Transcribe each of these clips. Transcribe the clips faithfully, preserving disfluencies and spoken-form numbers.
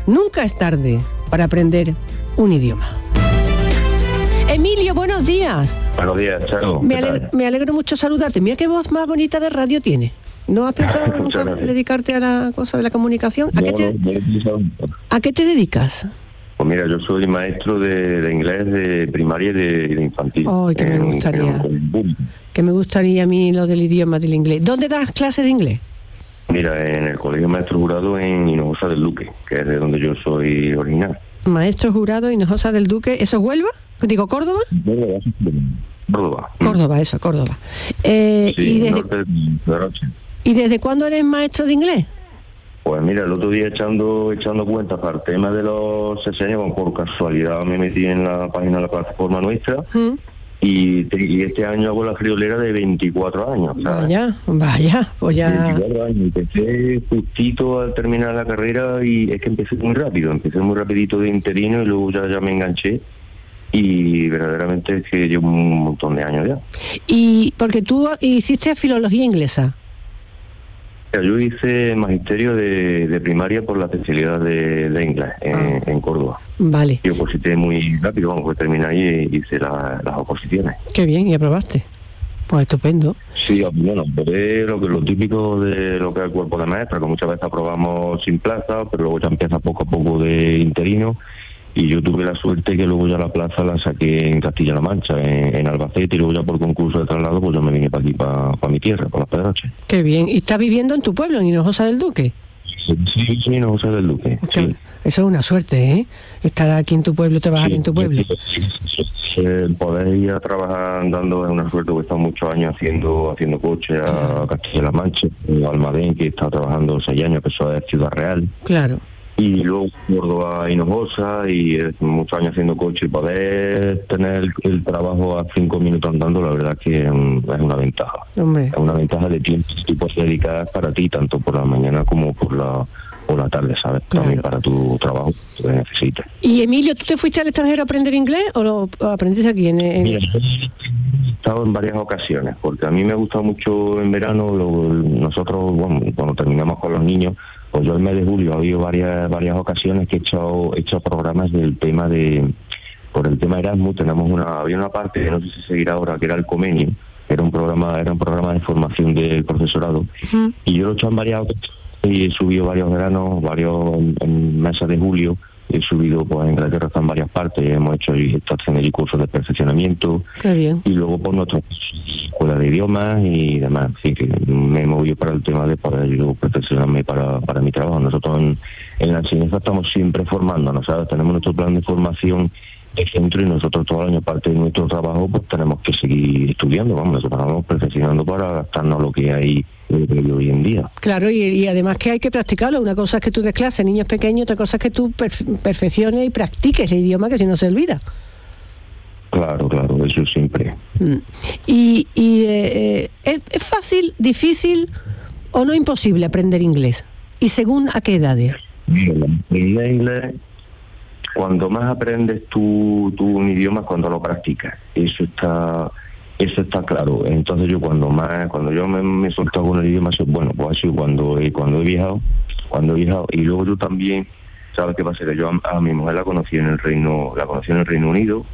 Nunca es tarde para aprender un idioma. Emilio, buenos días. Buenos días, Charo. Me, aleg- me alegro mucho saludarte. Mira qué voz más bonita de radio tiene. ¿No has pensado nunca dedicarte a la cosa de la comunicación? ¿A, no, qué, te, no, no. ¿A qué te dedicas? Pues mira, yo soy maestro de, de inglés de primaria y de, de infantil. Ay, que me en, gustaría. En, en, que me gustaría a mí lo del idioma del inglés. ¿Dónde das clases de inglés? Mira, en el Colegio Maestro Jurado en Hinojosa del Duque, que es de donde yo soy original. Maestro Jurado Hinojosa del Duque, ¿eso es Huelva? Digo, ¿Córdoba? Córdoba. Córdoba, eso, Córdoba. Eh, sí, ¿y, desde, norte de Roche. ¿Y desde cuándo eres maestro de inglés? Pues mira, el otro día echando echando cuenta para el tema de los sesenios, por casualidad me metí en la página de la plataforma nuestra. ¿Mm? Y, te, y este año hago la friolera de veinticuatro años. ¿sabes? Vaya, vaya, pues ya... veinticuatro años, empecé justito al terminar la carrera y es que empecé muy rápido, empecé muy rapidito de interino y luego ya, ya me enganché y verdaderamente es que llevo un montón de años ya. Y porque tú hiciste filología inglesa. Yo hice magisterio de, de primaria por la especialidad de, de inglés en, ah. en Córdoba. Vale. Y oposité muy rápido, vamos, pues terminé ahí y hice la, las oposiciones. Qué bien, ¿y aprobaste? Pues estupendo. Sí, bueno, pero lo, que, lo típico de lo que es el cuerpo de maestra, que muchas veces aprobamos sin plaza, pero luego ya empieza poco a poco de interino. Y yo tuve la suerte que luego ya la plaza la saqué en Castilla-La Mancha, en, en Albacete, y luego ya por concurso de traslado pues yo me vine para aquí, para, para mi tierra, para Las Pedroches. Qué bien. ¿Y estás viviendo en tu pueblo, en Hinojosa del Duque? Sí, sí, sí, Hinojosa del Duque, sí. Eso es una suerte, ¿eh? Estar aquí en tu pueblo, trabajar sí, en tu pueblo. Sí, sí, sí, sí. El poder ir a trabajar andando es una suerte, porque he estado muchos años haciendo haciendo coche a claro. Castilla-La Mancha, a Almadén, que he estado trabajando seis años, que eso es Ciudad Real. Claro. Y luego Córdoba, Hinojosa, y muchos años haciendo coche, y poder tener el, el trabajo a cinco minutos andando, la verdad que es, un, es una ventaja. Hombre. Es una ventaja de tiempo que tú puedes dedicar para ti, tanto por la mañana como por la por la tarde, ¿sabes? Claro. También para tu trabajo que necesitas. Y Emilio, ¿tú te fuiste al extranjero a aprender inglés o lo o aprendiste aquí en, en... Mira, he estado en varias ocasiones, porque a mí me gusta mucho en verano, lo, nosotros, bueno, cuando terminamos con los niños, pues yo el mes de julio ha habido varias varias ocasiones que he hecho, he hecho programas del tema de, por el tema Erasmus, tenemos una, había una parte, que no sé si seguirá ahora, que era el Comenio, era un programa, era un programa de formación del profesorado, uh-huh. y yo lo he hecho en varias ocasiones, y he subido varios veranos, varios en, en meses de julio, he subido pues a Inglaterra, en varias partes, hemos hecho estaciones y cursos de perfeccionamiento. Qué bien. Y luego por nuestra escuela de idiomas y demás, en fin, que me he movido para el tema de poder yo perfeccionarme para, para mi trabajo. Nosotros en, en la enseñanza estamos siempre formándonos, ¿sabes? Tenemos nuestro plan de formación de centro y nosotros todo el año, parte de nuestro trabajo, pues tenemos que seguir estudiando, vamos, nosotros estamos perfeccionando para adaptarnos a lo que hay hoy en día. Claro, y, y además que hay que practicarlo. Una cosa es que tú des clase a niños pequeños, otra cosa es que tú perf- perfecciones y practiques el idioma, que si no se olvida. Claro, claro, eso siempre. Mm. Y, y eh, ¿es, ¿es fácil, difícil o no imposible aprender inglés? ¿Y según a qué edades? Mira, en inglés, cuando más aprendes tu, tu un idioma, cuando lo practicas. Eso está... Eso está claro. Entonces yo cuando más cuando yo me, me he soltado con el idioma, bueno, pues ha sido cuando he, cuando he viajado, cuando he viajado. Y luego yo también, ¿sabes qué pasa? Que yo a, a mi mujer la conocí en el Reino, la conocí en el Reino Unido.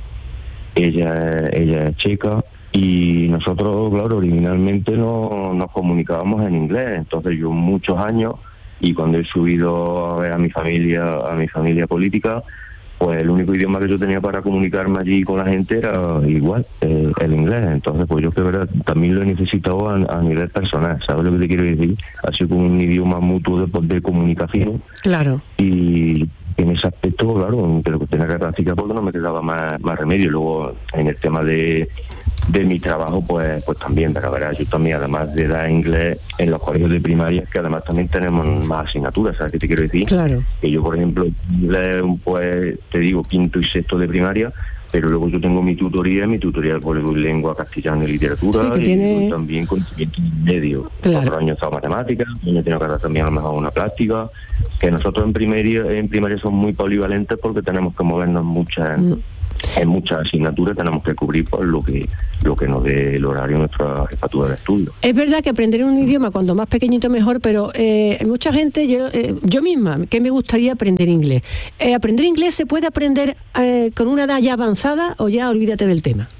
Ella, ella es checa y nosotros, claro, originalmente no nos comunicábamos en inglés. Entonces yo muchos años, y cuando he subido a ver a mi familia, a mi familia política, pues el único idioma que yo tenía para comunicarme allí con la gente era igual, eh, el inglés. Entonces, pues yo que verdad también lo he necesitado a, a nivel personal, ¿sabes lo que te quiero decir? Ha sido como un idioma mutuo de, de comunicación. Claro. Y en ese aspecto, claro, pero que tenía que practicar porque no me quedaba más, más remedio. Luego, en el tema de de mi trabajo, pues pues también, pero verás, yo también, además de dar inglés en los colegios de primaria, que además también tenemos más asignaturas, ¿sabes qué te quiero decir? Claro. Que yo, por ejemplo, inglés, pues te digo, quinto y sexto de primaria, pero luego yo tengo mi tutoría, mi tutoría de lengua castellana y literatura, sí, y tiene... también conocimiento medio. Claro. Otro año he estado matemáticas, yo tengo que dar también a lo mejor una práctica, que nosotros en primaria, en primaria somos muy polivalentes porque tenemos que movernos muchas... Mm. en muchas asignaturas tenemos que cubrir por lo que lo que nos dé el horario de nuestra jefatura de estudio. Es verdad que aprender un idioma cuando más pequeñito mejor, pero eh, mucha gente, yo, eh, yo misma, que me gustaría aprender inglés. Eh, ¿Aprender inglés se puede aprender eh, con una edad ya avanzada o ya olvídate del tema?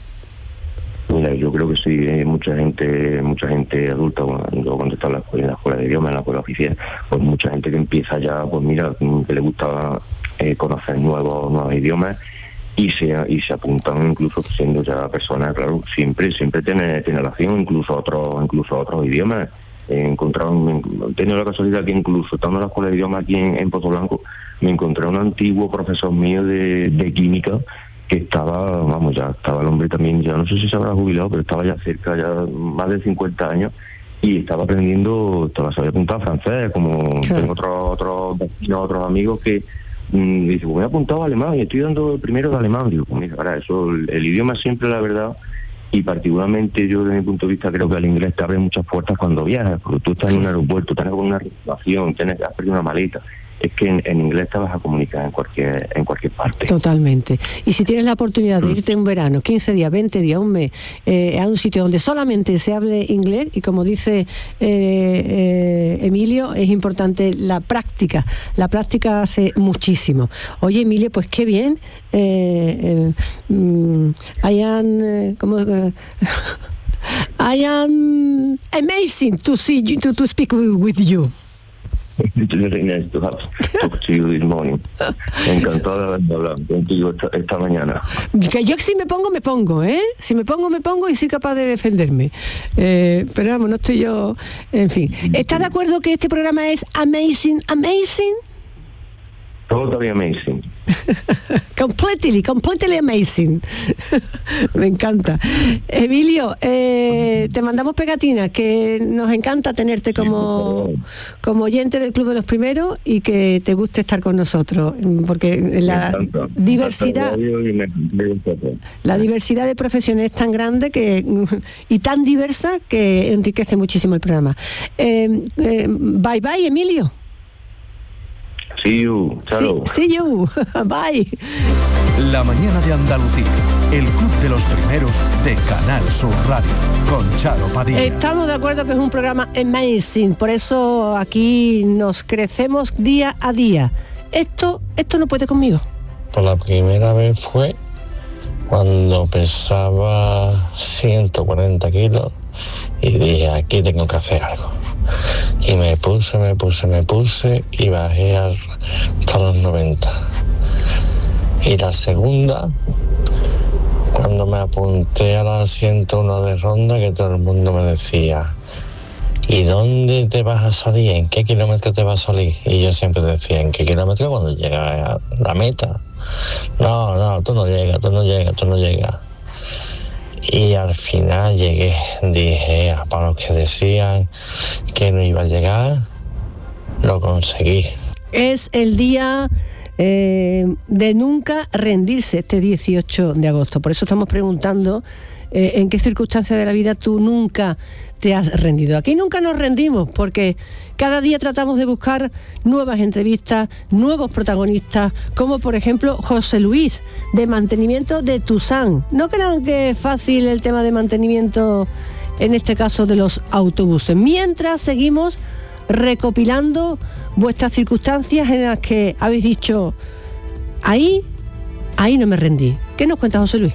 Mira, yo creo que sí, eh, mucha gente mucha gente adulta, cuando, cuando está en la escuela, en la escuela de idiomas, en la escuela oficial, pues mucha gente que empieza ya, pues mira, que le gusta eh, conocer nuevos nuevos idiomas y se y se apuntan incluso siendo ya personas, claro, siempre siempre tiene tiene relación incluso a otros incluso a otros idiomas. He encontrado, he tenido la casualidad que incluso estando en la escuela de idiomas aquí en, en Pozo Blanco, me encontré un antiguo profesor mío de, de química que estaba, vamos, ya estaba el hombre también, ya no sé si se habrá jubilado, pero estaba ya cerca, ya más de cincuenta años, y estaba aprendiendo, estaba, se había apuntado a francés, como sí. Tengo otros otros vecinos, otros amigos que mmm, dice, pues me he apuntado a alemán y estoy dando el primero de alemán. Digo, pues mira, ahora eso, el, el idioma siempre, la verdad, y particularmente yo desde mi punto de vista creo que el inglés te abre muchas puertas cuando viajas, porque tú estás en un aeropuerto, estás con una reservación, tienes que hacer una maleta. Es que en, en inglés te vas a comunicar en cualquier en cualquier parte. Totalmente. Y si tienes la oportunidad de irte un verano, quince días, veinte días, un mes, eh, a un sitio donde solamente se hable inglés, y como dice eh, eh, Emilio, es importante la práctica. La práctica hace muchísimo. Oye, Emilio, pues qué bien. Eh, eh, mm, I am... Eh, ¿cómo, eh, I am amazing to see you, to, to speak with, with you. Very nice to have talk to you this morning. Encantado de hablar contigo esta, esta mañana. Que yo si me pongo, me pongo, ¿eh? Si me pongo, me pongo y soy capaz de defenderme. Eh, pero vamos, no estoy yo... En fin. ¿Estás de acuerdo que este programa es amazing, amazing? Totally amazing. completely, completely amazing. Me encanta. Emilio, eh, te mandamos pegatinas, que nos encanta tenerte como, como oyente del Club de los Primeros y que te guste estar con nosotros, porque la diversidad, la diversidad de profesiones es tan grande que y tan diversa que enriquece muchísimo el programa. Eh, eh, bye bye, Emilio. See you. Chao. See, see you. Bye. La mañana de Andalucía, el Club de los Primeros de Canal Sur Radio, con Charo Padilla. Estamos de acuerdo que es un programa amazing, por eso aquí nos crecemos día a día. Esto, esto no puede conmigo. Por la primera vez fue cuando pesaba ciento cuarenta kilos y dije, aquí tengo que hacer algo. Y me puse, me puse, me puse y bajé hasta los noventa. Y la segunda, cuando me apunté a la ciento uno de ronda, que todo el mundo me decía, ¿y dónde te vas a salir? ¿En qué kilómetro te vas a salir? Y yo siempre decía, ¿en qué kilómetro? Cuando llega a la meta. No, no, tú no llegas, tú no llegas, tú no llegas. Y al final llegué, dije, para los que decían que no iba a llegar, lo conseguí. Es el día eh, de nunca rendirse, este dieciocho de agosto. Por eso estamos preguntando eh, en qué circunstancias de la vida tú nunca te has rendido. Aquí nunca nos rendimos, porque cada día tratamos de buscar nuevas entrevistas, nuevos protagonistas, como por ejemplo José Luis, de mantenimiento de Tusán. No crean que es fácil el tema de mantenimiento, en este caso de los autobuses. Mientras seguimos recopilando vuestras circunstancias en las que habéis dicho, ahí, ahí no me rendí. ¿Qué nos cuenta José Luis?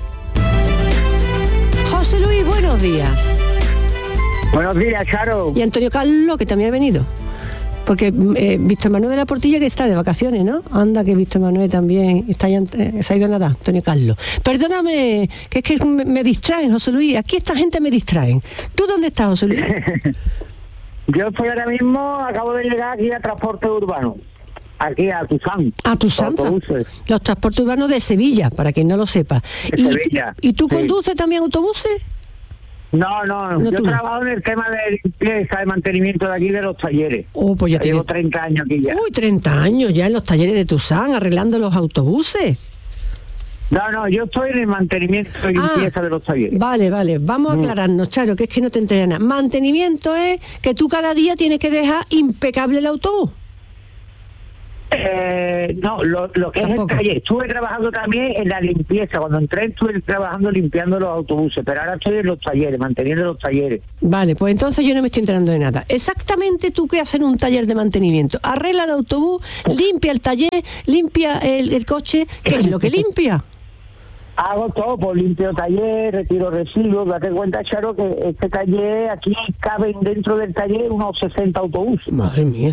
José Luis, buenos días. Buenos días, Charo. Y Antonio Carlos, que también ha venido. Porque eh, Víctor Manuel de la Portilla, que está de vacaciones, ¿no? Anda, que Víctor Manuel también está ya, eh, se ha ido a nadar, Antonio Carlos. Perdóname, que es que me, me distraen, José Luis. Aquí esta gente me distraen. ¿Tú dónde estás, José Luis? Yo estoy ahora mismo, acabo de llegar aquí a Transporte Urbano. Aquí a Tusán. A Tusán. Los transportes urbanos de Sevilla, para quien no lo sepa. De ¿Y, Sevilla. ¿Y tú sí. conduces también autobuses? No, no, no, yo tú. trabajo en el tema de limpieza, de mantenimiento de aquí de los talleres. Oh, pues ya llevo tienes... treinta años aquí ya. Uy, treinta años ya en los talleres de Tusán, arreglando los autobuses. No, no, yo estoy en el mantenimiento y limpieza ah, de los talleres. Vale, vale, vamos a aclararnos, Charo, que es que no te enteras nada. Mantenimiento es que tú cada día tienes que dejar impecable el autobús. Eh, no, lo, lo que Tampoco. es el taller. Estuve trabajando también en la limpieza. Cuando entré estuve trabajando limpiando los autobuses, pero ahora estoy en los talleres, manteniendo los talleres. Vale, pues entonces yo no me estoy enterando de nada. Exactamente tú qué haces en un taller de mantenimiento. Arregla el autobús, limpia el taller, limpia el, el coche. ¿Qué es lo que limpia? Hago todo, por limpio taller, retiro residuos. Date cuenta, Charo, que este taller, aquí caben dentro del taller unos sesenta autobuses. Madre mía.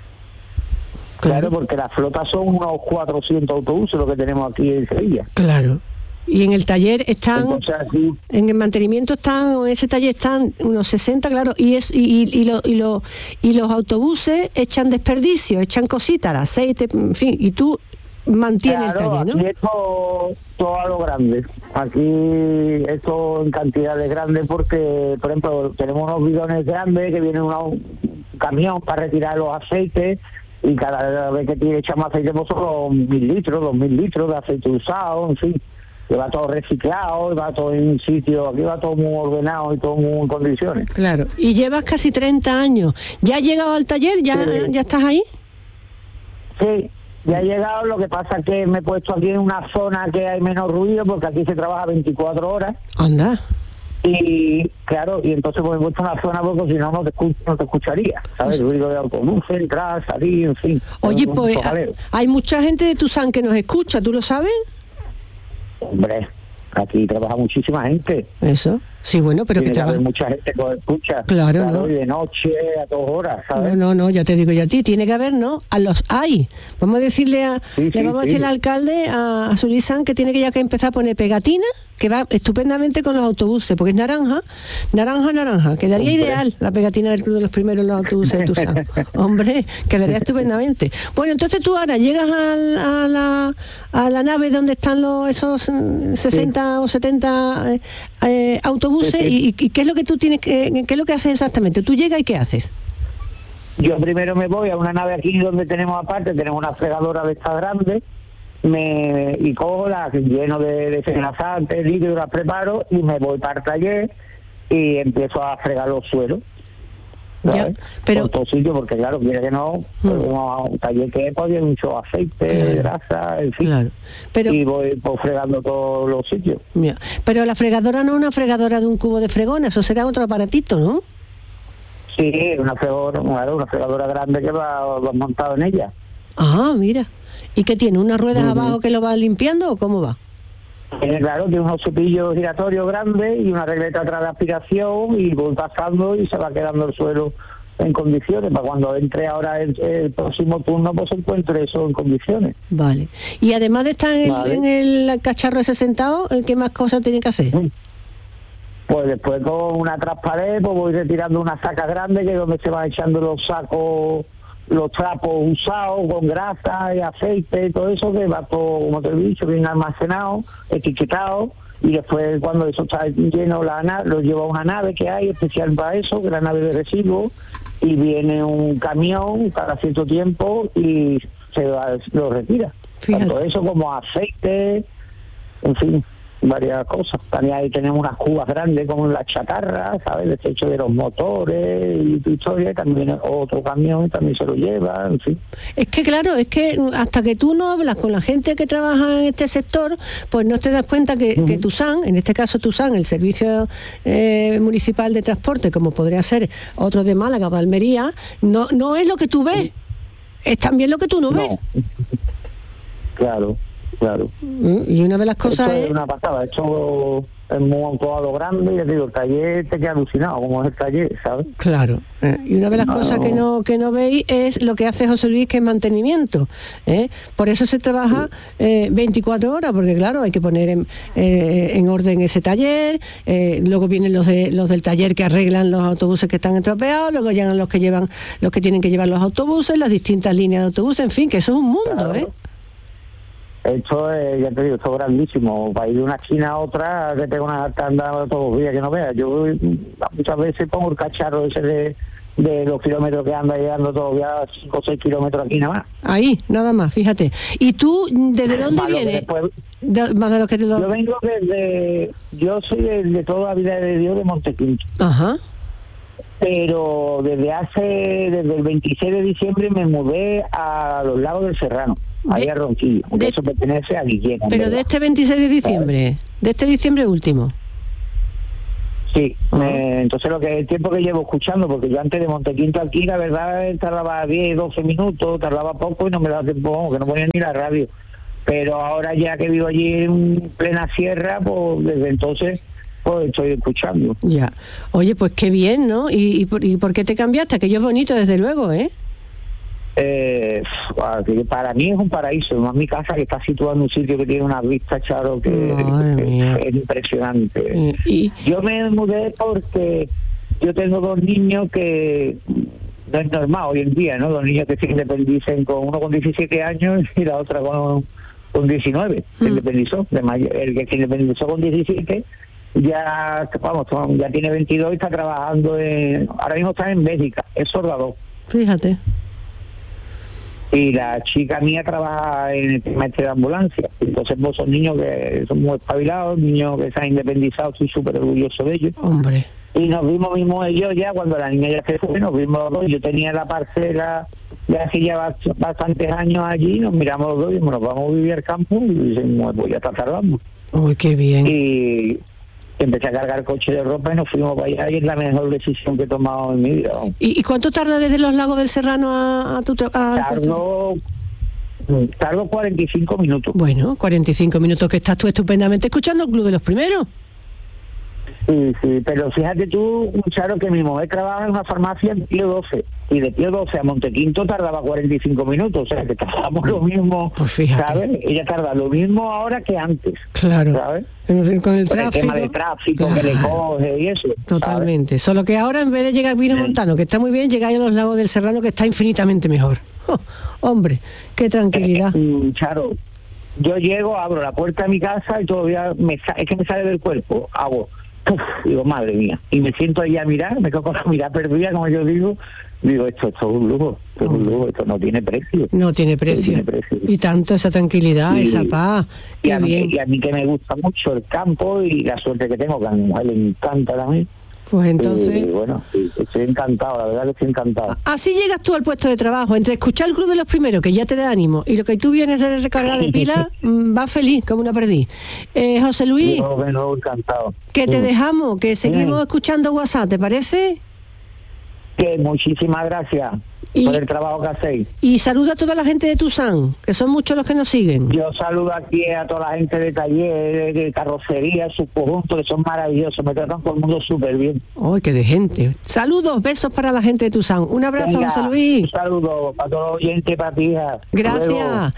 Claro, porque la flota son unos cuatrocientos autobuses lo que tenemos aquí en Sevilla. Claro. Y en el taller están, Entonces, aquí, en el mantenimiento están, o en ese taller están unos sesenta, claro, y es y, y, y, lo- y, lo- y los autobuses echan desperdicio, echan cositas, el aceite, en fin, y tú mantienes el claro, taller, ¿no? aquí es todo, todo a lo grande. Aquí esto en cantidades grandes porque, por ejemplo, tenemos unos bidones grandes que viene una- un camión para retirar los aceites y cada vez que tiene echamos aceite pues son mil litros, dos mil litros de aceite usado, en fin. Que va todo reciclado, va todo en un sitio, aquí va todo muy ordenado y todo muy en condiciones. Claro. Y llevas casi treinta años. ¿Ya has llegado al taller? ¿Ya, Sí. ya estás ahí? Sí, ya he llegado, lo que pasa es que me he puesto aquí en una zona que hay menos ruido porque aquí se trabaja veinticuatro horas. Anda. Y claro, y entonces pues, me he puesto una zona porque si no no te, escu- no te escucharía, ¿sabes? El ruido de autobús, entrar, salir, en fin. Oye, Un- un pues tocadero. hay mucha gente de Tuzán que nos escucha, ¿tú lo sabes? Hombre, aquí trabaja muchísima gente. Eso. Sí, bueno, pero que Tiene que haber trabaja. mucha gente que os escucha. Claro, ¿no? Y de noche, a todas horas, ¿sabes? No, no, no, ya te digo yo a ti, tiene que haber, ¿no? A los hay. Vamos a decirle a, Sí, le sí, vamos a sí. decirle al alcalde, a, a Surizán, que tiene que ya que empezar a poner pegatina, que va estupendamente con los autobuses, porque es naranja, naranja, naranja. Quedaría Hombre. ideal la pegatina del Club de los Primeros en los autobuses de Tuzán. Hombre, quedaría estupendamente. Bueno, entonces tú ahora llegas al- a, la, a la nave donde están los esos mm, sesenta o setenta eh, eh, autobuses Sí, sí. Y, y qué es lo que tú tienes que, qué es lo que haces exactamente. Tú llegas y qué haces. Yo primero me voy a una nave aquí donde tenemos aparte, tenemos una fregadora de estas grandes, me, y cojo la lleno de desenlasantes, líquidos, las preparo y me voy para el taller y empiezo a fregar los suelos. Ya, ¿sabes? pero- Por todos sitios, porque claro, quiere que no, pues, uno- un taller que pues, tiene mucho aceite, Claro. grasa, en fin. Claro. Pero, Y voy pues, fregando todos los sitios. mira, pero la fregadora no es una fregadora de un cubo de fregona, eso será otro aparatito, ¿no? Sí, una fregadora, claro, una fregadora grande que va, va montado en ella. Ah, mira. ¿Y qué tiene? ¿Unas ruedas Ujú. abajo que lo va limpiando o cómo va? Tiene, claro, tiene unos cepillos giratorios grandes y una regleta atrás de aspiración y voy pasando y se va quedando el suelo en condiciones para cuando entre ahora el, el próximo turno pues encuentre eso en condiciones. Vale. Y además de estar en, Vale. en el cacharro ese sentado, ¿qué más cosas tiene que hacer? Pues después con una transpared pues voy retirando una saca grande que es donde se van echando los sacos, los trapos usados con grasa y aceite y todo eso que va todo, como te he dicho, bien almacenado, etiquetado. Y después cuando eso está lleno, la nave, lo lleva a una nave que hay especial para eso, que es la nave de residuos, y viene un camión cada cierto tiempo y se va- lo retira. Fíjate. Tanto eso como aceite, en fin, varias cosas. También ahí tenemos unas cubas grandes como la chatarra, ¿sabes? Desecho de los motores y tu historia, y también viene otro camión y también se lo lleva, en fin. Es que claro, es que hasta que tú no hablas con la gente que trabaja en este sector, pues no te das cuenta que, que Tuzán, en este caso Tuzán, el Servicio eh, Municipal de Transporte, como podría ser otro de Málaga o Almería, no, no es lo que tú ves, es también lo que tú no ves. No. Claro, claro. Mm, Y una de las cosas Esto es... es una pasada, esto es muy todo a lo grande y ya te digo, el taller te queda alucinado, como es el taller, ¿sabes? Claro, eh, y una de las No. cosas que no que no veis es lo que hace José Luis, que es mantenimiento. ¿eh? Por eso se trabaja eh, veinticuatro horas, porque claro, hay que poner en, eh, en orden ese taller, eh, luego vienen los de los del taller que arreglan los autobuses que están estropeados, luego llegan los que llevan los que tienen que llevar los autobuses, las distintas líneas de autobuses, en fin, que eso es un mundo, Claro. ¿eh? Esto es, ya te digo, esto es grandísimo. Para ir de una esquina a otra, que tengo una tanda todos los días que no veas. Yo mm, muchas veces pongo el cacharro ese de, de los kilómetros que anda llegando todavía cinco o seis kilómetros aquí nada más. Ahí, nada más, fíjate. ¿Y tú desde dónde Más lo que vienes? después- De- más de lo que te lo- Yo vengo desde, yo soy de, de toda la vida de Dios de Montequinto. Ajá. pero desde hace, desde el veintiséis de diciembre me mudé a los Lagos del Serrano, ahí a Ronquillo, porque eso pertenece a Guillén. Pero de este veintiséis de diciembre, de este diciembre último. Sí, uh-huh. me, entonces lo que el tiempo que llevo escuchando, porque yo antes de Montequinto aquí, la verdad, tardaba diez, doce minutos, tardaba poco y no me daba tiempo, que no ponía ni la radio. Pero ahora ya que vivo allí en plena sierra, pues desde entonces pues estoy escuchando. Ya. Oye, pues qué bien, ¿no? ¿Y, y, por, y por qué te cambiaste? Aquello es bonito, desde luego, ¿eh? Eh, para mí es un paraíso, más mi casa que está situada en un sitio que tiene unas vistas, Charo, que, que es impresionante. ¿Y? Yo me mudé porque yo tengo dos niños que no es normal hoy en día, ¿no? Dos niños que se independicen, con uno con diecisiete años y la otra con, con diecinueve, se mm. independizó. De mayor, el que se independizó con diecisiete ya, vamos, ya tiene veintidós y está trabajando en, ahora mismo está en Bélgica, es soldador. Fíjate. Y la chica mía trabaja en el tema de ambulancia. Entonces vos son niños que son muy espabilados, niños que se han independizado, estoy súper orgulloso de ellos. Hombre. Y nos vimos mismo ellos ya, cuando la niña ya se fue, nos vimos los dos. Yo tenía la parcela de hace ya bastantes años allí, nos miramos los dos y dijimos, nos vamos a vivir al campo, y decimos, pues ya está tardando. Uy, qué bien. Y empecé a cargar coche de ropa y nos fuimos para allá, y es la mejor decisión que he tomado en mi vida. ¿Y, y cuánto tarda desde los Lagos del Serrano a, a tu trabajo? Tardo, tardo cuarenta y cinco minutos. Bueno, cuarenta y cinco minutos que estás tú estupendamente escuchando el Club de los Primeros. Sí, sí, pero fíjate tú, Charo, que mi mujer trabaja en una farmacia en Pío doce, y de Pío doce a Montequinto tardaba cuarenta y cinco minutos, o sea, que tardamos lo mismo, pues fíjate. ¿sabes? Ella tarda lo mismo ahora que antes, claro, ¿sabes? Con el Por tráfico. el tema de tráfico, claro, que le coge y eso. Totalmente, ¿sabes? Solo que ahora en vez de llegar a Pino sí. Montano, que está muy bien, llegáis a los Lagos del Serrano, que está infinitamente mejor. Oh, hombre, qué tranquilidad. Eh, Charo, yo llego, abro la puerta de mi casa y todavía me sa- es que me sale del cuerpo, hago... Uf, digo, madre mía, y me siento ahí a mirar, me quedo con la mirada perdida, como yo digo, digo, esto, esto es un lujo, esto es un lujo, esto no tiene precio. No tiene precio. No tiene precio. Y tanto esa tranquilidad, y, esa paz, y qué a, mí, bien. y a mí que me gusta mucho el campo y la suerte que tengo, que a mi mujer le encanta también. Pues entonces... Y bueno, sí, estoy encantado, la verdad que estoy encantado. Así llegas tú al puesto de trabajo, entre escuchar el Club de los Primeros, que ya te da ánimo, y lo que tú vienes de recargar de pila, va feliz, como una perdiz. Eh, José Luis, Yo me lo he encantado. que te sí. dejamos, que seguimos sí. escuchando WhatsApp, ¿te parece? Que muchísimas gracias y, por el trabajo que hacéis. Y saluda a toda la gente de Tusán, que son muchos los que nos siguen. Yo saludo aquí a toda la gente de taller, de carrocería, sus conjuntos, que son maravillosos, me tratan todo el mundo súper bien. ¡Ay, qué de gente! Saludos, besos para la gente de Tusán. Un abrazo, Venga, José Luis. Un saludo para todos los oyentes, para ti, hija. Gracias. Luego.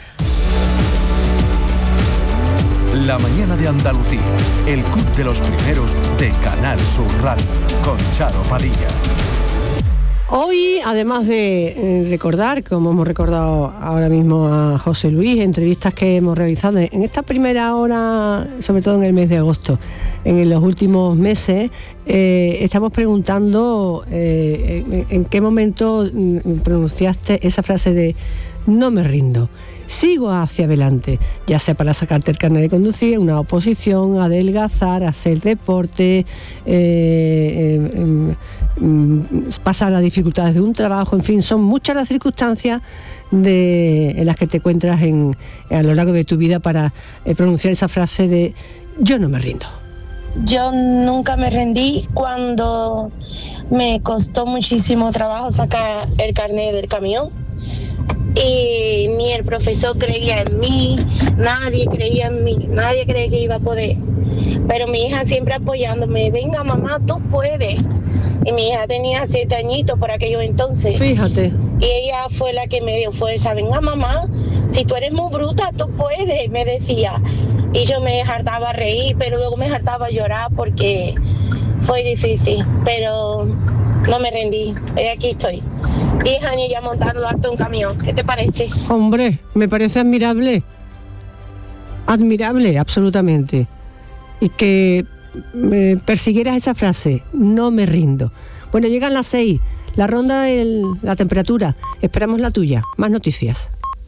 La mañana de Andalucía, el Club de los Primeros de Canal Sur Radio, con Charo Padilla. Hoy, además de eh, recordar, como hemos recordado ahora mismo a José Luis, entrevistas que hemos realizado en esta primera hora, sobre todo en el mes de agosto, en los últimos meses, eh, estamos preguntando eh, en, en qué momento pronunciaste esa frase de no me rindo, sigo hacia adelante, ya sea para sacarte el carnet de conducir, una oposición, adelgazar, hacer deporte, eh, eh, eh, pasar las dificultades de un trabajo, en fin, son muchas las circunstancias de, en las que te encuentras en, a lo largo de tu vida para eh, pronunciar esa frase de yo no me rindo. Yo nunca me rendí cuando me costó muchísimo trabajo sacar el carnet del camión y ni el profesor creía en mí, nadie creía en mí, nadie creía que iba a poder, pero mi hija siempre apoyándome, venga mamá, tú puedes. Y mi hija tenía siete añitos por aquellos entonces. Fíjate. Y ella fue la que me dio fuerza. Venga, mamá, si tú eres muy bruta, tú puedes, me decía. Y yo me hartaba a reír, pero luego me hartaba a llorar porque fue difícil. Pero no me rendí. Y aquí estoy. Diez años ya montando harto un camión. ¿Qué te parece? Hombre, me parece admirable. Admirable, absolutamente. Y que eh, persiguieras esa frase, no me rindo. Bueno, llegan las seis, la ronda, el, la temperatura, esperamos la tuya. Más noticias.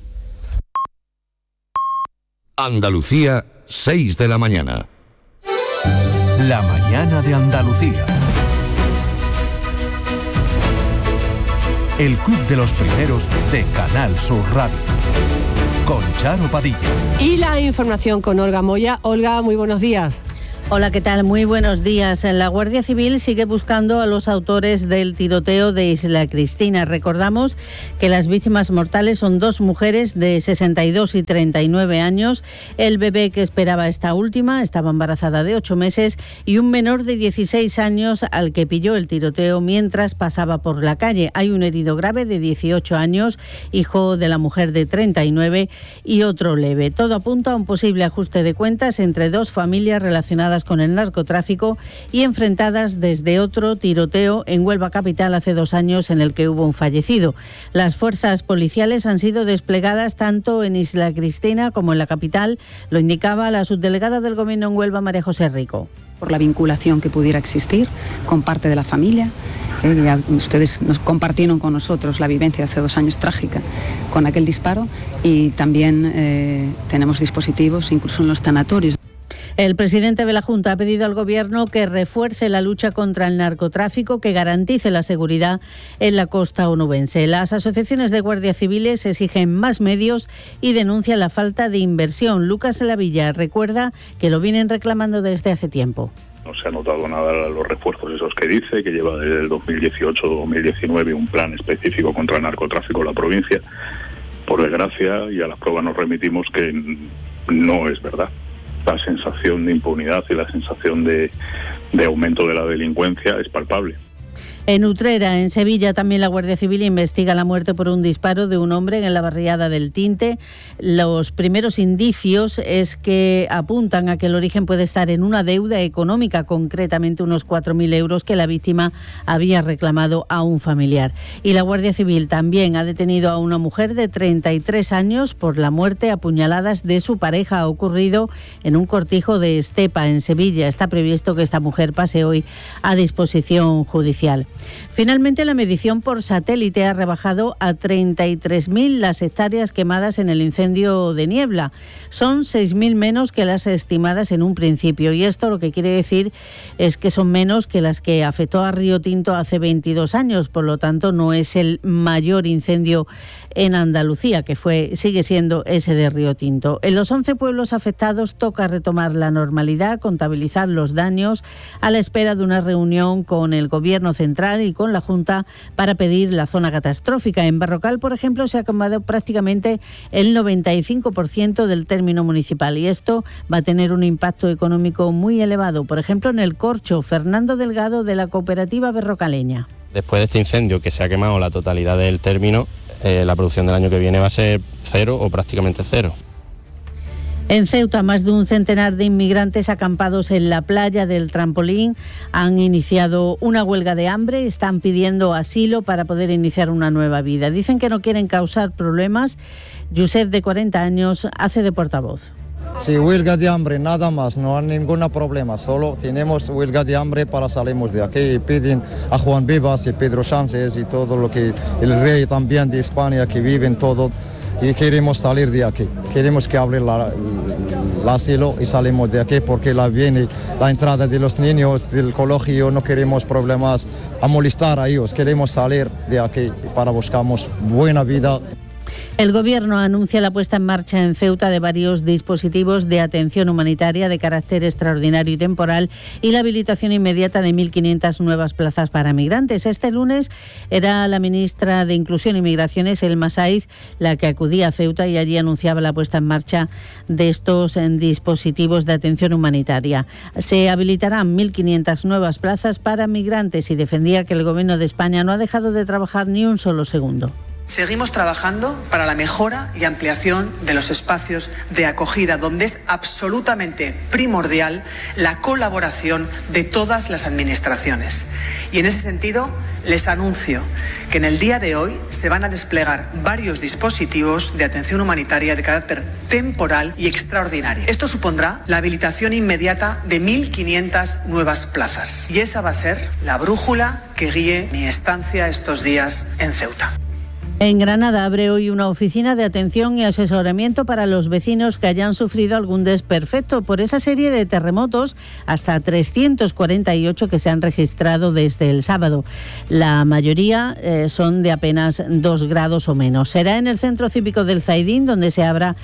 Andalucía, seis de la mañana. La mañana de Andalucía. el Club de los Primeros de Canal Sur Radio. Con Charo Padilla. Y la información con Olga Moya. Olga, muy buenos días. Hola, ¿qué tal? Muy buenos días. La Guardia Civil sigue buscando a los autores del tiroteo de Isla Cristina. Recordamos que las víctimas mortales son dos mujeres de sesenta y dos y treinta y nueve años. El bebé que esperaba esta última estaba embarazada de ocho meses y un menor de dieciséis años al que pilló el tiroteo mientras pasaba por la calle. Hay un herido grave de dieciocho años, hijo de la mujer de treinta y nueve, y otro leve. Todo apunta a un posible ajuste de cuentas entre dos familias relacionadas con el narcotráfico y enfrentadas desde otro tiroteo en Huelva capital hace dos años en el que hubo un fallecido. Las fuerzas policiales han sido desplegadas tanto en Isla Cristina como en la capital, lo indicaba la subdelegada del Gobierno en Huelva, María José Rico. Por la vinculación que pudiera existir con parte de la familia. Eh, ya ustedes nos compartieron con nosotros la vivencia de hace dos años trágica con aquel disparo y también eh, tenemos dispositivos incluso en los tanatorios. El presidente de la Junta ha pedido al Gobierno que refuerce la lucha contra el narcotráfico, que garantice la seguridad en la costa onubense. Las asociaciones de guardias civiles exigen más medios y denuncian la falta de inversión. Lucas de la Villa recuerda que lo vienen reclamando desde hace tiempo. No se ha notado nada los refuerzos esos que dice, que lleva desde el dos mil dieciocho dos mil diecinueve un plan específico contra el narcotráfico en la provincia. Por desgracia, y a las pruebas nos remitimos, que no es verdad. La sensación de impunidad y la sensación de, de aumento de la delincuencia es palpable. En Utrera, en Sevilla, también la Guardia Civil investiga la muerte por un disparo de un hombre en la barriada del Tinte. Los primeros indicios es que apuntan a que el origen puede estar en una deuda económica, concretamente unos cuatro mil euros que la víctima había reclamado a un familiar. Y la Guardia Civil también ha detenido a una mujer de treinta y tres años por la muerte a puñaladas de su pareja. Ha ocurrido en un cortijo de Estepa, en Sevilla. Está previsto que esta mujer pase hoy a disposición judicial. Finalmente, la medición por satélite ha rebajado a treinta y tres mil las hectáreas quemadas en el incendio de Niebla. Son seis mil menos que las estimadas en un principio, y esto lo que quiere decir es que son menos que las que afectó a Río Tinto hace veintidós años. Por lo tanto, no es el mayor incendio en Andalucía, que fue sigue siendo ese de Río Tinto. En los once pueblos afectados toca retomar la normalidad, contabilizar los daños, a la espera de una reunión con el Gobierno central y con la Junta para pedir la zona catastrófica. En Berrocal, por ejemplo, se ha acomodado prácticamente el noventa y cinco por ciento del término municipal, y esto va a tener un impacto económico muy elevado. Por ejemplo, en el Corcho, Fernando Delgado, de la cooperativa berrocaleña. Después de este incendio, que se ha quemado la totalidad del término, eh, la producción del año que viene va a ser cero o prácticamente cero. En Ceuta, más de un centenar de inmigrantes acampados en la playa del Trampolín han iniciado una huelga de hambre y están pidiendo asilo para poder iniciar una nueva vida. Dicen que no quieren causar problemas. Josep, de cuarenta años, hace de portavoz. Sí, huelga de hambre, nada más, no hay ningún problema, solo tenemos huelga de hambre para salir de aquí y piden a Juan Vivas y Pedro Sánchez y todo lo que el rey también de España que viven todo. Y queremos salir de aquí, queremos que abra la, el asilo y salimos de aquí porque la viene la entrada de los niños del colegio, no queremos problemas a molestar a ellos, queremos salir de aquí para buscamos buena vida. El Gobierno anuncia la puesta en marcha en Ceuta de varios dispositivos de atención humanitaria de carácter extraordinario y temporal y la habilitación inmediata de mil quinientas nuevas plazas para migrantes. Este lunes era la ministra de Inclusión y Migraciones, Elma Saiz, la que acudía a Ceuta y allí anunciaba la puesta en marcha de estos dispositivos de atención humanitaria. Se habilitarán mil quinientas nuevas plazas para migrantes y defendía que el Gobierno de España no ha dejado de trabajar ni un solo segundo. Seguimos trabajando para la mejora y ampliación de los espacios de acogida, donde es absolutamente primordial la colaboración de todas las administraciones. Y en ese sentido, les anuncio que en el día de hoy se van a desplegar varios dispositivos de atención humanitaria de carácter temporal y extraordinario. Esto supondrá la habilitación inmediata de mil quinientas nuevas plazas. Y esa va a ser la brújula que guíe mi estancia estos días en Ceuta. En Granada abre hoy una oficina de atención y asesoramiento para los vecinos que hayan sufrido algún desperfecto por esa serie de terremotos, hasta trescientos cuarenta y ocho que se han registrado desde el sábado. La mayoría eh, son de apenas dos grados o menos. Será en el Centro Cívico del Zaidín donde se abra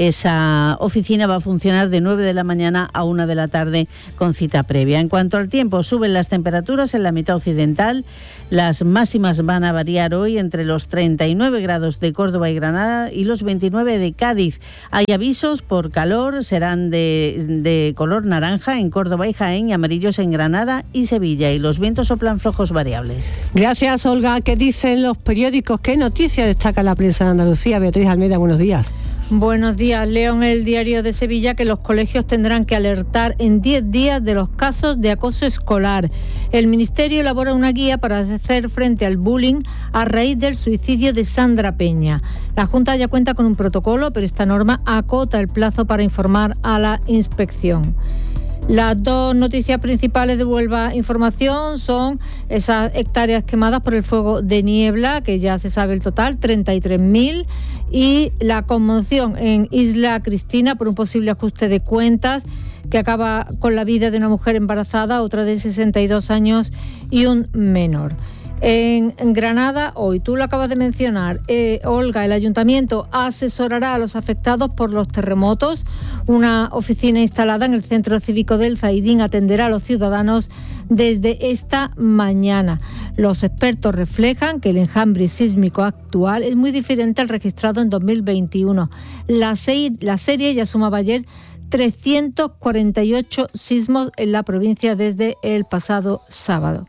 esa oficina. Va a funcionar de nueve de la mañana a una de la tarde con cita previa. En cuanto al tiempo, suben las temperaturas en la mitad occidental. Las máximas van a variar hoy entre los treinta y nueve grados de Córdoba y Granada y los veintinueve de Cádiz. Hay avisos por calor, serán de, de color naranja en Córdoba y Jaén y amarillos en Granada y Sevilla, y los vientos soplan flojos variables. Gracias, Olga. ¿Qué dicen los periódicos? ¿Qué noticias destaca la prensa de Andalucía? Beatriz Almeida, buenos días. Buenos días. Leo en el Diario de Sevilla que los colegios tendrán que alertar en diez días de los casos de acoso escolar. El Ministerio elabora una guía para hacer frente al bullying a raíz del suicidio de Sandra Peña. La Junta ya cuenta con un protocolo, pero esta norma acota el plazo para informar a la inspección. Las dos noticias principales de Huelva Información son esas hectáreas quemadas por el fuego de niebla, que ya se sabe el total, treinta y tres mil, y la conmoción en Isla Cristina por un posible ajuste de cuentas que acaba con la vida de una mujer embarazada, otra de sesenta y dos años y un menor. En Granada, hoy, tú lo acabas de mencionar, eh, Olga, el ayuntamiento asesorará a los afectados por los terremotos. Una oficina instalada en el Centro Cívico del Zaidín atenderá a los ciudadanos desde esta mañana. Los expertos reflejan que el enjambre sísmico actual es muy diferente al registrado en dos mil veintiuno. La, se- la serie ya sumaba ayer trescientos cuarenta y ocho sismos en la provincia desde el pasado sábado.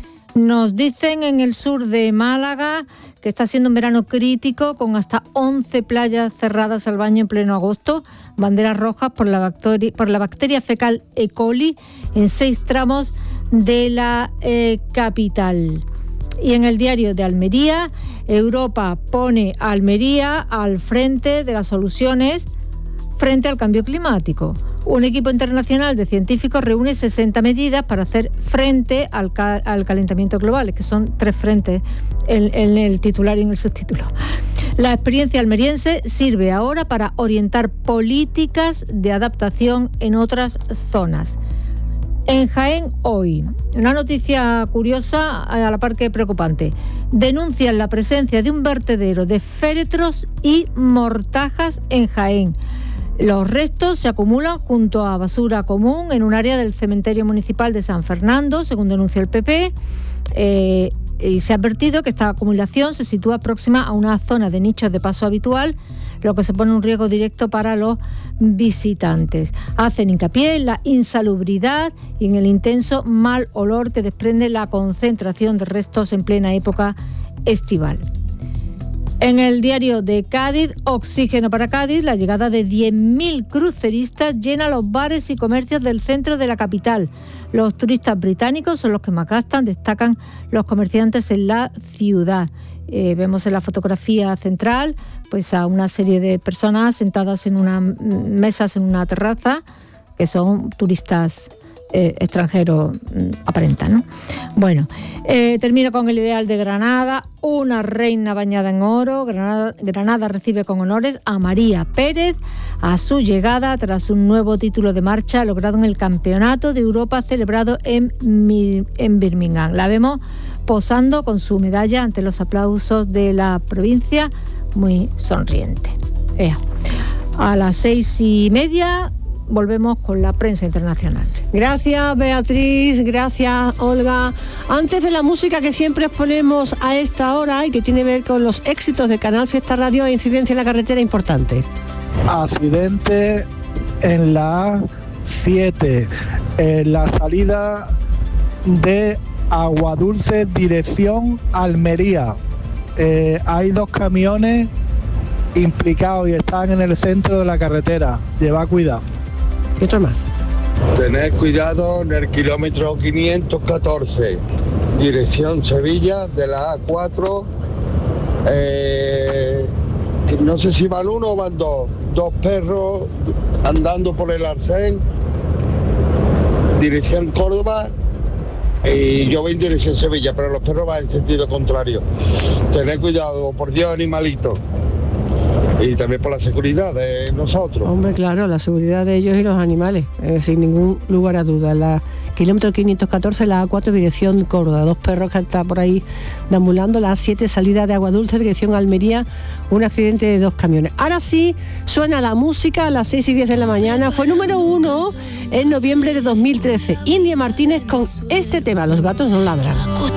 Nos dicen en el sur de Málaga que está siendo un verano crítico, con hasta once playas cerradas al baño en pleno agosto, banderas rojas por la bacteria, por la bacteria fecal E. coli en seis tramos de la eh, capital. Y en el Diario de Almería, Europa pone a Almería al frente de las soluciones frente al cambio climático. Un equipo internacional de científicos reúne sesenta medidas para hacer frente al, ca- al calentamiento global, que son tres frentes en, en el titular y en el subtítulo. La experiencia almeriense sirve ahora para orientar políticas de adaptación en otras zonas. En Jaén hoy, una noticia curiosa a la par que preocupante. Denuncian la presencia de un vertedero de féretros y mortajas en Jaén. Los restos se acumulan junto a basura común en un área del cementerio municipal de San Fernando, según denuncia el P P. Eh, y se ha advertido que esta acumulación se sitúa próxima a una zona de nichos de paso habitual, lo que supone un riesgo directo para los visitantes. Hacen hincapié en la insalubridad y en el intenso mal olor que desprende la concentración de restos en plena época estival. En el Diario de Cádiz, oxígeno para Cádiz, la llegada de diez mil cruceristas llena los bares y comercios del centro de la capital. Los turistas británicos son los que más gastan, destacan los comerciantes en la ciudad. Eh, vemos en la fotografía central pues a una serie de personas sentadas en unas mesas en una terraza, que son turistas Eh, extranjero mm, aparenta, ¿no? Bueno, eh, termino con el ideal de Granada. Una reina bañada en oro. Granada, Granada recibe con honores a María Pérez a su llegada tras un nuevo título de marcha logrado en el Campeonato de Europa celebrado en, en Birmingham. La vemos posando con su medalla ante los aplausos de la provincia, muy sonriente. Ea. A las seis y media volvemos con la prensa internacional. Gracias, Beatriz, gracias, Olga. Antes de la música que siempre exponemos a esta hora y que tiene que ver con los éxitos de Canal Fiesta Radio, hay incidencia en la carretera importante. Accidente en la A siete, en la salida de Aguadulce, dirección Almería. Eh, hay dos camiones implicados y están en el centro de la carretera. Llevad cuidado. Y otro más. Tened cuidado en el kilómetro quinientos catorce, dirección Sevilla, de la A cuatro. Eh, no sé si van uno o van dos. Dos perros andando por el arcén, dirección Córdoba, y yo voy en dirección Sevilla, pero los perros van en sentido contrario. Tened cuidado, por Dios, animalitos. Y también por la seguridad de nosotros. Hombre, claro, la seguridad de ellos y los animales, eh, sin ningún lugar a duda. La kilómetro quinientos catorce, la A cuatro, dirección Córdoba, dos perros que están por ahí deambulando. La A siete, salida de Aguadulce, dirección Almería, un accidente de dos camiones. Ahora sí, suena la música a las seis y diez de la mañana. Fue número uno en noviembre de dos mil trece. India Martínez con este tema, Los gatos no ladran.